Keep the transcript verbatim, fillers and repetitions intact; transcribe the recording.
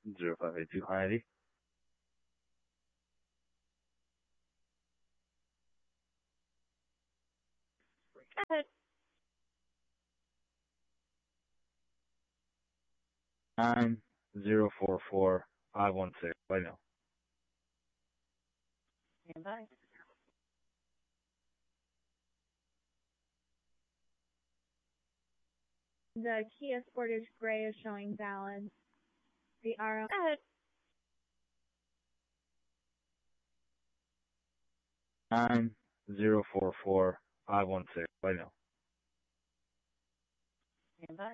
zero five eight two, hi, Eddie. Nine zero four four five one six. I know. Stand by. The Kia Sportage Gray is showing valid. The R O. Go ahead. Nine zero four four five one six. I know. Stand by.